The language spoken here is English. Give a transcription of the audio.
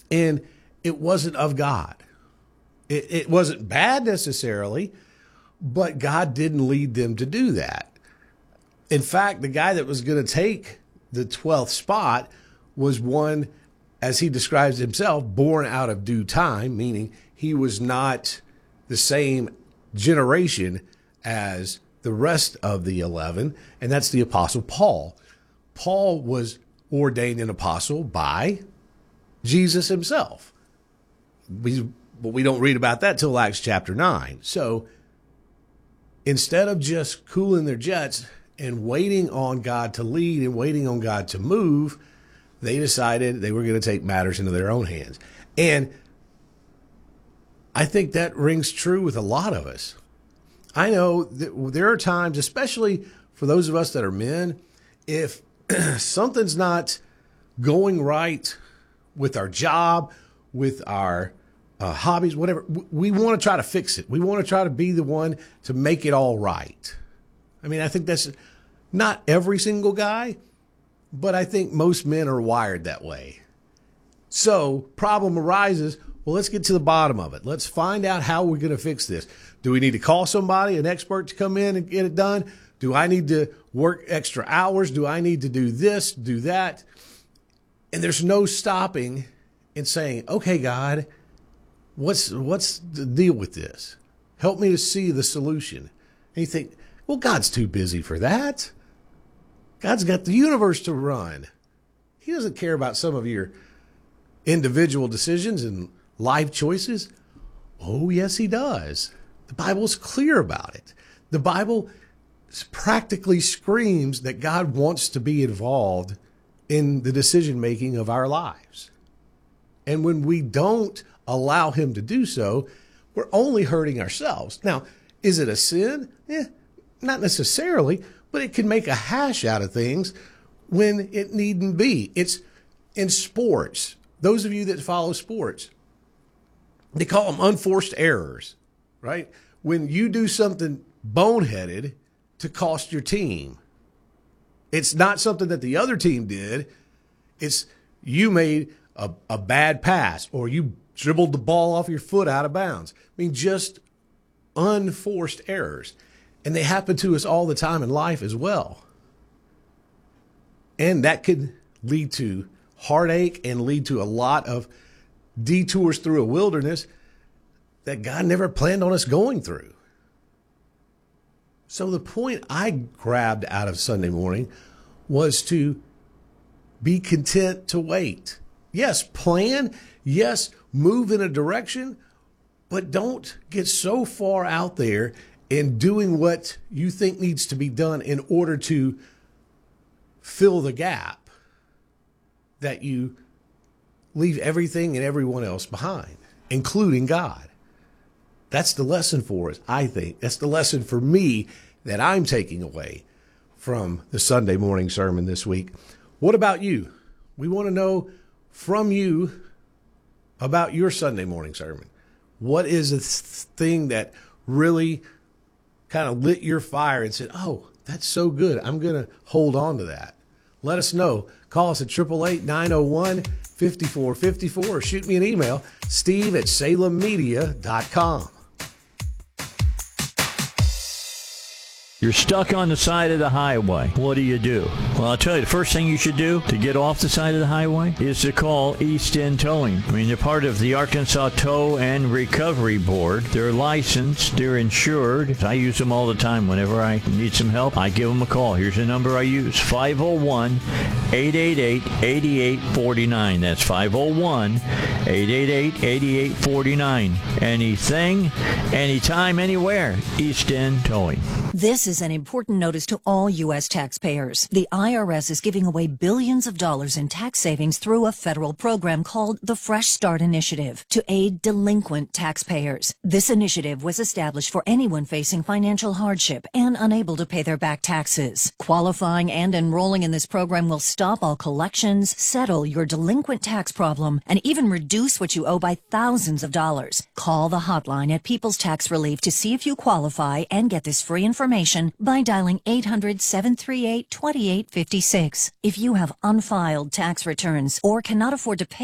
And it wasn't of God. It wasn't bad necessarily, but God didn't lead them to do that. In fact, the guy that was going to take the 12th spot was one, as he describes himself, born out of due time, meaning he was not the same generation as the rest of the 11, and that's the Apostle Paul. Paul was ordained an apostle by Jesus himself. But we don't read about that till Acts chapter 9. So instead of just cooling their jets and waiting on God to lead and waiting on God to move, they decided they were going to take matters into their own hands. And I think that rings true with a lot of us. I know that there are times, especially for those of us that are men, if something's not going right with our job, with our hobbies, whatever, we want to try to fix it. We want to try to be the one to make it all right. I mean, I think that's not every single guy, but I think most men are wired that way. So problem arises. Well, let's get to the bottom of it. Let's find out how we're going to fix this. Do we need to call somebody, an expert, to come in and get it done? Do I need to work extra hours? Do I need to do this, do that? And there's no stopping and saying, okay, God, what's the deal with this? Help me to see the solution. And you think, well, God's too busy for that. God's got the universe to run. He doesn't care about some of your individual decisions and life choices. Oh, yes, he does. The Bible's clear about it. The Bible practically screams that God wants to be involved in the decision-making of our lives. And when we don't allow him to do so, we're only hurting ourselves. Now, is it a sin? Not necessarily, but it can make a hash out of things when it needn't be. It's in sports. Those of you that follow sports, they call them unforced errors, right? When you do something boneheaded to cost your team. It's not something that the other team did. It's you made a bad pass or you dribbled the ball off your foot out of bounds. I mean, just unforced errors. And they happen to us all the time in life as well. And that could lead to heartache and lead to a lot of detours through a wilderness that God never planned on us going through. So the point I grabbed out of Sunday morning was to be content to wait. Yes, plan. Yes, move in a direction, but don't get so far out there in doing what you think needs to be done in order to fill the gap that you leave everything and everyone else behind, including God. That's the lesson for us, I think. That's the lesson for me that I'm taking away from the Sunday morning sermon this week. What about you? We want to know from you about your Sunday morning sermon. What is the thing that really kind of lit your fire and said, oh, that's so good. I'm going to hold on to that. Let us know. Call us at 888-901-5454 or shoot me an email, steve@salemmedia.com. You're stuck on the side of the highway. What do? Well, I'll tell you, the first thing you should do to get off the side of the highway is to call East End Towing. I mean, they're part of the Arkansas Tow and Recovery Board. They're licensed. They're insured. I use them all the time. Whenever I need some help, I give them a call. Here's the number I use, 501-888-8849. That's 501-888-8849. Anything, anytime, anywhere. East End Towing. This is an important notice to all U.S. taxpayers. The IRS is giving away billions of dollars in tax savings through a federal program called the Fresh Start Initiative to aid delinquent taxpayers. This initiative was established for anyone facing financial hardship and unable to pay their back taxes. Qualifying and enrolling in this program will stop all collections, settle your delinquent tax problem, and even reduce what you owe by thousands of dollars. Call the hotline at People's Tax Relief to see if you qualify and get this free information by dialing 800-738-2856. If you have unfiled tax returns or cannot afford to pay